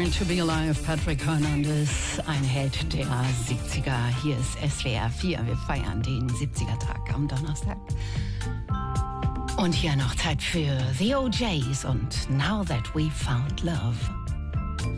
Right to be Alive, Patrick Hernandez, ein Held der 70er. Hier ist SWR 4. Wir feiern den 70er-Tag am Donnerstag. Und hier noch Zeit für The OJs und Now That We Found Love.